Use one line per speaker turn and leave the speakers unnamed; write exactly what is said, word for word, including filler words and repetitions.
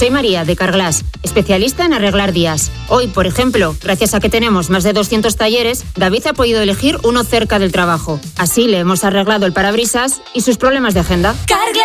Soy María, de Carglass, especialista en arreglar días. Hoy, por ejemplo, gracias a que tenemos más de doscientos talleres, David ha podido elegir uno cerca del trabajo. Así le hemos arreglado el parabrisas y sus problemas de agenda.